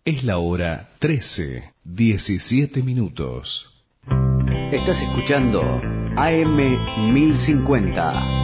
Es la hora 13:17. Estás escuchando AM 1050.